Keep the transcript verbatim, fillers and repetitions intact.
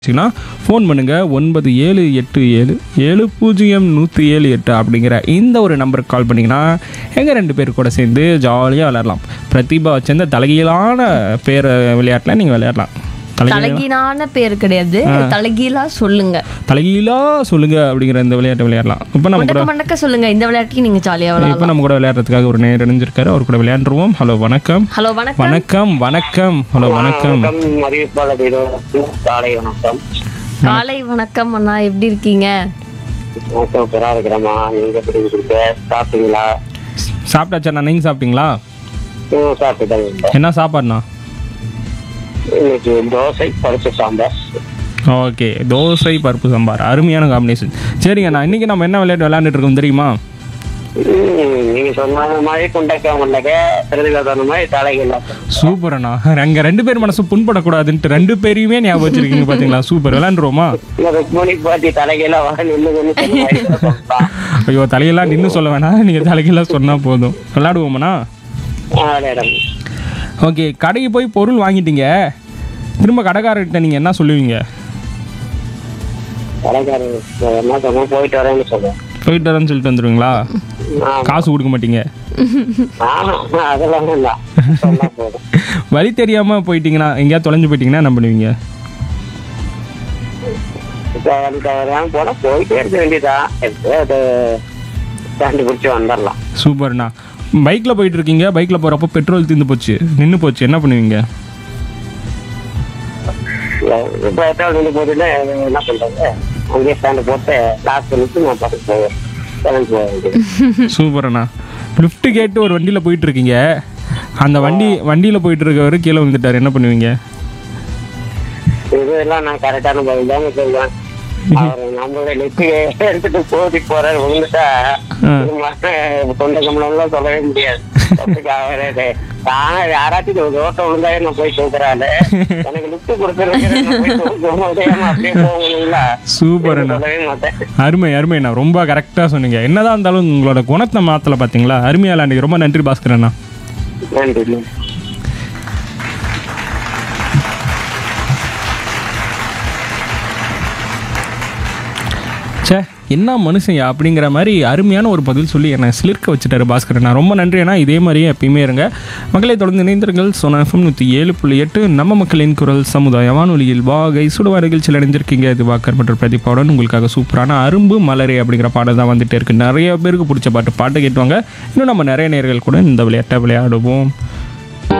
ச்சுன்னா phone பண்ணுங்கள் ஒன்பது ஏழு எட்டு ஏழு ஏழு பூஜ்ஜியம் நூற்றி ஏழு எட்டு அப்படிங்கிற இந்த ஒரு நம்பருக்கு கால் பண்ணிங்கன்னா எங்கள் ரெண்டு பேர் கூட சேர்ந்து ஜாலியாக விளையாடலாம். பிரதிபா வச்சிருந்த தலைகீழான பேர் விளையாட்டில் நீங்கள் விளையாடலாம். தலைகீழான பேர் கிடையாது, தலைகீழா சொல்லுங்க. தலைகீழா சொல்லுங்க அப்படிங்கிற இந்த விளையாட்டை விளையாடலாம். இப்போ நம்ம கூட மண்டக்க சொல்லுங்க. இந்த விளையாட்டுக்கு நீங்க ஜாலியா இப்போ விளையாடலாம். நம்ம கூட விளையாடுறதுக்காக ஒரு நேர் இணைஞ்சிருக்காரு. அவர் கூட விளையாண்டுருவோம். ஹலோ வணக்கம். ஹலோ வணக்கம். வணக்கம் வணக்கம் ஹலோ வணக்கம். காலை வணக்கம். காலை வணக்கம் அண்ணா, எப்படி இருக்கீங்க? சூப்பரா இருக்கிறேம்மா. நீங்க எப்படி இருக்கீங்க? சாப்பிட்டீங்களா? சாப்பிட்டாச்சா? நீங்கள் சாப்பிட்டீங்களா? ம், சாப்பிட்டுட்டாங்க. என்ன சாப்பாடுண்ணா? இன்னைக்கு தோசை பருப்பு சாம்பார். ஓகே, தோசை பருப்பு சாம்பார், அருமையான காம்பினேஷன். சரிங்கண்ணா, இன்றைக்கி நம்ம என்ன விளையாட்டு விளையாண்டுட்டு இருக்கோம் தெரியுமா? ம், நீங்க சொன்ன மாதிரி குண்டைக்கா முண்டக்க பிரதிபா சொன்ன மாதிரி தலைகள். சூப்பர் அண்ணா. அங்கே ரெண்டு பேர் மனசு புண்படக்கூடாதுன்ட்டு ரெண்டு பேரையுமே ஞாபகம் வச்சிருக்கீங்க பார்த்தீங்களா? சூப்பர். விளையாண்டுருவோமா? ருக்மணி பாட்டி தலைகெல்லாம் வர நின்று. ஐயோ, தலையெல்லாம் நின்று சொல்ல வேணாம், நீங்கள் தலைகெல்லாம் சொன்னால் போதும். விளையாடுவோமாண்ணா? ஓகே, கடைக்கு போய் பொருள் வாங்கிட்டீங்க, திரும்ப கடைக்காரர்கிட்ட நீங்கள் என்ன சொல்லுவீங்க? கடைக்காரர் என்ன சொன்னா போயிட்டு வரேன்னு சொல்லுவேன். போயிட்டு வரேன்னு சொல்லிட்டு வந்துடுவீங்களா? காசு கொடுக்க மாட்டீங்க? அதெல்லாம் இல்லை, சொன்னா போதும். வழி தெரியாமல் போயிட்டீங்கன்னா, எங்கேயாவது தொலைஞ்சு போயிட்டீங்கன்னா என்ன பண்ணுவீங்க? போனா போயிட்டே இருக்க வேண்டியதான், எப்போ கண்டுபிடிச்சி வந்துடலாம். சூப்பர்ண்ணா. பைக்கில் போயிட்டு இருக்கீங்க, பைக்கில் போகிறப்போ பெட்ரோல் தீர்ந்து போச்சு, நின்று போச்சு, என்ன பண்ணுவீங்க? பெட்ரோல் நின்று போச்சுன்னா என்ன பண்ணுறாங்க, அங்கேயே ஸ்டாண்டு போட்டு லாஸ் பண்ணிட்டு நான் பார்த்து போவேன், கிளம்பி போக வேண்டியது. சூப்பர்ண்ணா. லிஃப்ட் கேட்டு ஒரு வண்டியில் போயிட்டு இருக்கீங்க, அந்த வண்டி வண்டியில் போயிட்டு இருக்கவர் கீழே வந்துட்டார், என்ன பண்ணுவீங்க? இதெல்லாம் நான் கரெக்டான பதில் தாங்க சொல்லுவேன். அவர் நம்மளோட லிஃப்ட் எடுத்துட்டு போதி போறாரு, விழுந்துட்டா தொண்டை கம்பளம்லாம் சொல்லவே முடியாது. அவரு தானே யாராச்சும் ஒரு ரோட்டை விழுந்தாவே நான் போய் தூக்குறாரு, எனக்கு லிஃப்ட் கொடுத்துருக்கேன் அப்படியே போகணுங்களா? சூப்பர்ண்ணா, சொல்லவே மாட்டேன். அருமை அருமைண்ணா, ரொம்ப கரெக்டாக சொன்னீங்க. என்னதான் இருந்தாலும் உங்களோட குணத்தை மாற்றலை பார்த்தீங்களா? அருமையாக விளையாண்டிங்க, ரொம்ப நன்றி பாஸ்கரண்ணா. நன்றி. சே, என்ன மனுஷன்யா அப்படிங்கிற மாதிரி அருமையான ஒரு பதில் சொல்லி என்னை சிலிர்க்க வச்சுட்டாரு பாஸ்கரண்ணா. ரொம்ப நன்றி அண்ணா. இதே மாதிரியே எப்பயுமே இருங்க. மக்களை தொடர்ந்து இணைந்திருங்கள். சோனா எஃப்எம் நூற்றி ஏழு புள்ளி எட்டு நம்ம மக்களின் குரல் சமுதாய வானொலியில் வாகை சுடுவா நிகழ்ச்சியில் இணைஞ்சிருக்கீங்க. இது வாக்கர் மற்றும் பிரதீபாவுடன் உங்களுக்காக சூப்பரான அரும்பு மலரே அப்படிங்கிற பாடம் தான் வந்துட்டே இருக்கு. நிறைய பேருக்கு பிடிச்ச பாட்டு பாட்டு கேட்டுவாங்க. இன்னும் நம்ம நிறைய நேர்கள் கூட இந்த விளையாட்டை விளையாடுவோம்.